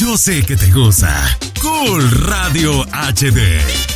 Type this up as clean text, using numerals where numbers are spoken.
Yo sé que te gusta. Cool Radio HD.